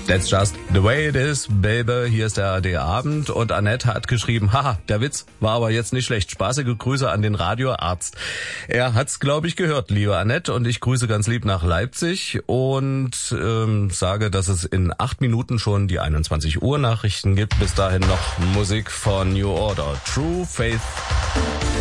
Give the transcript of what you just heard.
That's just the way it is, baby. Hier ist der ARD-Abend und Annette hat geschrieben, haha, der Witz war aber jetzt nicht schlecht. Spaßige Grüße an den Radioarzt. Er hat's, glaube ich, gehört, liebe Annette, und ich grüße ganz lieb nach Leipzig und sage, dass es in 8 Minuten schon die 21 Uhr Nachrichten gibt. Bis dahin noch Musik von New Order. True Faith.